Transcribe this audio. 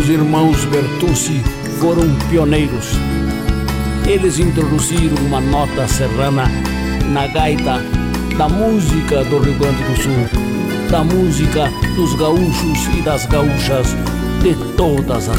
Os irmãos Bertucci foram pioneiros. Eles introduziram uma nota serrana na gaita da música do Rio Grande do Sul, da música dos gaúchos e das gaúchas de todas as